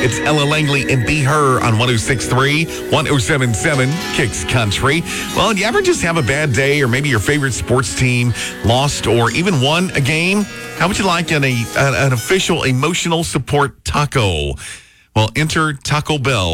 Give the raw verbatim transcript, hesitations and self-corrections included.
It's Ella Langley and Be Her on one oh six point three, one oh seven point seven Kicks Country. Well, do you ever just have a bad day, or maybe your favorite sports team lost or even won a game? How would you like an, a, an official emotional support taco? Well, enter Taco Bell